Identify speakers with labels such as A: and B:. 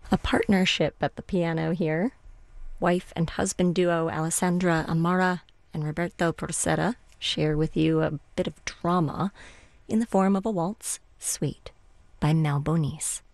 A: A partnership at the piano here. Wife and husband duo Alessandra Amara and Roberto Porcera share with you a bit of drama in the form of a waltz suite by Malbonis.